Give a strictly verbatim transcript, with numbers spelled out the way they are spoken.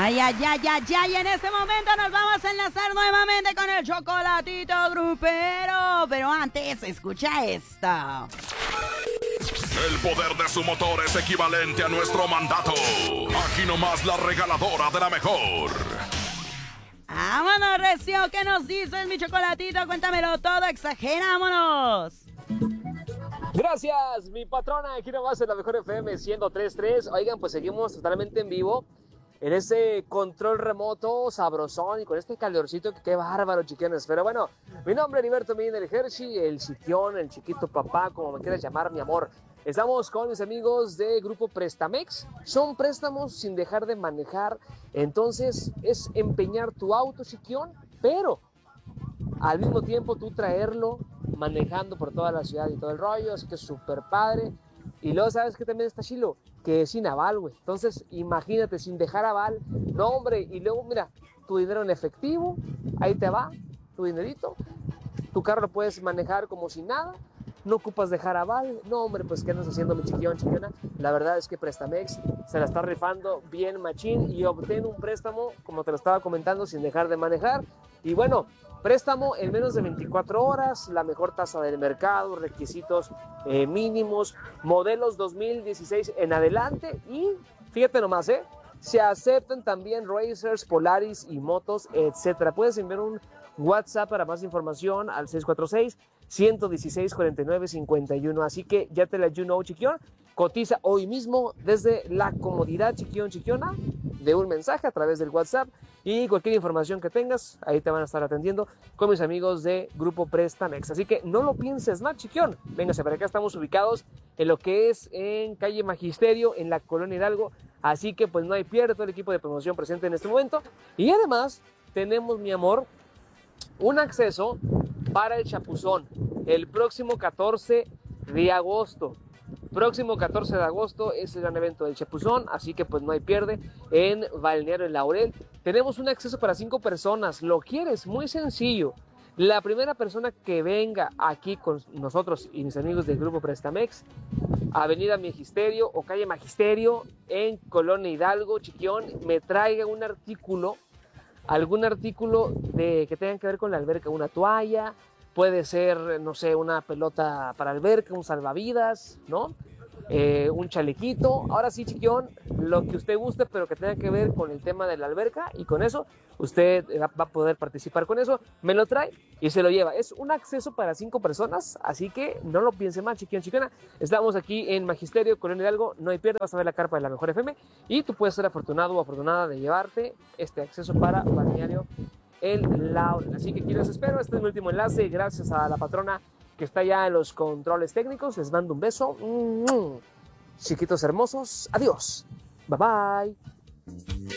Ay, ay, ay, ay, ay, en este momento nos vamos a enlazar nuevamente con el chocolatito grupero. Pero antes, escucha esto. El poder de su motor es equivalente a nuestro mandato. Aquí nomás la regaladora de la mejor. Vámonos, Recio, ¿qué nos dices, mi chocolatito? Cuéntamelo todo, exagerámonos. Gracias, mi patrona, aquí nomás en la mejor F M ciento tres punto tres. Oigan, pues seguimos totalmente en vivo en ese control remoto sabrosón y con este calorcito que qué bárbaro, chiquiones. Pero bueno, mi nombre es Heriberto Medina, el Hershey, el chiquión, el chiquito papá, como me quieras llamar, mi amor. Estamos con mis amigos de Grupo Prestamex. Son préstamos sin dejar de manejar. Entonces es empeñar tu auto, chiquión, pero al mismo tiempo tú traerlo manejando por toda la ciudad y todo el rollo. Así que es súper padre. Y luego, ¿sabes qué también está chilo? Que es sin aval, güey. Entonces, imagínate, sin dejar aval. No, hombre, y luego, mira, tu dinero en efectivo, ahí te va, tu dinerito. Tu carro lo puedes manejar como si nada. No ocupas dejar aval. No, hombre, pues, ¿qué andas haciendo, mi chiquillón, chiquiona? La verdad es que Prestamex se la está rifando bien machín y obtén un préstamo, como te lo estaba comentando, sin dejar de manejar. Y bueno, préstamo en menos de veinticuatro horas, la mejor tasa del mercado, requisitos eh, mínimos, modelos dos mil dieciséis en adelante y fíjate nomás, ¿eh? Se aceptan también Racers, Polaris y motos, etcétera. Puedes enviar un WhatsApp para más información al seis cuatro seis, uno uno seis, cuatro nueve cinco uno. Así que ya te la you know, chiquión. Cotiza hoy mismo desde la comodidad, chiquión, chiquiona, de un mensaje a través del WhatsApp y cualquier información que tengas, ahí te van a estar atendiendo con mis amigos de Grupo Prestamex. Así que no lo pienses más, chiquión. Véngase para acá, estamos ubicados en lo que es en calle Magisterio, en la Colonia Hidalgo. Así que pues no hay pierde, todo el equipo de promoción presente en este momento. Y además tenemos, mi amor, un acceso para el Chapuzón el próximo catorce de agosto. Próximo catorce de agosto es el gran evento del Chapuzón, así que pues no hay pierde en Balneario El Laurel. Tenemos un acceso para cinco personas. ¿Lo quieres? Muy sencillo. La primera persona que venga aquí con nosotros y mis amigos del Grupo Prestamex, Avenida Magisterio o calle Magisterio en Colonia Hidalgo, chiquión, me traiga un artículo, algún artículo de que tenga que ver con la alberca, una toalla, puede ser, no sé, una pelota para alberca, un salvavidas, ¿no? Eh, un chalequito. Ahora sí, chiquión, lo que usted guste, pero que tenga que ver con el tema de la alberca, y con eso usted va a poder participar con eso. Me lo trae y se lo lleva. Es un acceso para cinco personas, así que no lo piense más, chiquión, chiquiona. Estamos aquí en Magisterio, Colonia Hidalgo, no hay pierde, vas a ver la carpa de la mejor F M y tú puedes ser afortunado o afortunada de llevarte este acceso para Balneario El Laurel. Así que aquí los espero. Este es mi último enlace. Gracias a la patrona que está ya en los controles técnicos. Les mando un beso. Chiquitos hermosos. Adiós. Bye bye.